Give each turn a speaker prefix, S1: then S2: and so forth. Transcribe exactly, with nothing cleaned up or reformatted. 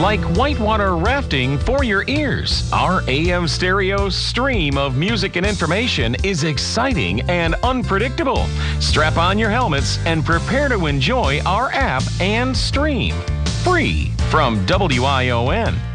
S1: like whitewater rafting for your ears. Our A M stereo stream of music and information is exciting and unpredictable. Strap on your helmets and prepare to enjoy our app and stream. Free from W I O N.